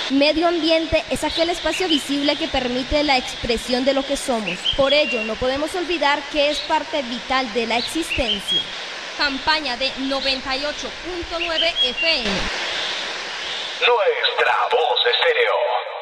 Medio ambiente es aquel espacio visible que permite la expresión de lo que somos. Por ello, no podemos olvidar que es parte vital de la existencia. Campaña de 98.9 FM. Nuestra voz estéreo.